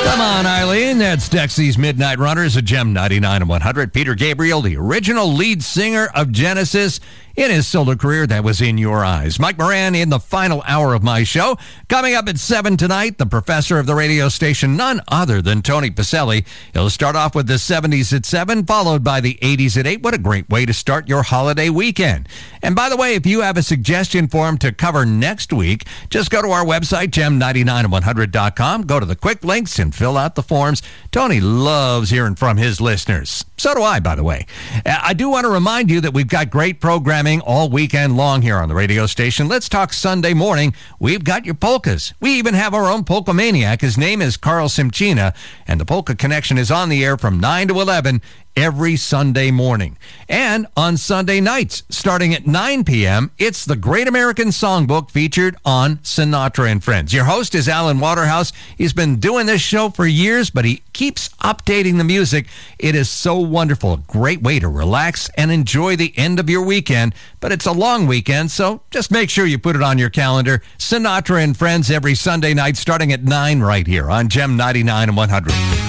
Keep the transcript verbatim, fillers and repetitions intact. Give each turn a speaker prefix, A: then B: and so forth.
A: Come on, Eileen. That's Dexy's Midnight Runners at Gem ninety-nine and one hundred. Peter Gabriel, the original lead singer of Genesis, in his solo career, that was In Your Eyes. Mike Moran in the final hour of my show. Coming up at seven tonight, the professor of the radio station, none other than Tony Pacelli. He'll start off with the seventies at seven, followed by the eighties at eight. What a great way to start your holiday weekend. And by the way, if you have a suggestion for him to cover next week, just go to our website, gem ninety-nine and one hundred dot com. Go to the quick links and fill out the forms. Tony loves hearing from his listeners. So do I, by the way. I do want to remind you that we've got great programming all weekend long here on the radio station. Let's talk Sunday morning. We've got your polkas. We even have our own polka maniac. His name is Carl Simchina, and the Polka Connection is on the air from nine to eleven every Sunday morning. And on Sunday nights, starting at nine p.m., it's the Great American Songbook featured on Sinatra and Friends. Your host is Alan Waterhouse. He's been doing this show for years, but he keeps updating the music. It is so wonderful. A great way to relax and enjoy the end of your weekend. But it's a long weekend, so just make sure you put it on your calendar. Sinatra and Friends every Sunday night starting at nine right here on Gem ninety-nine and one hundred.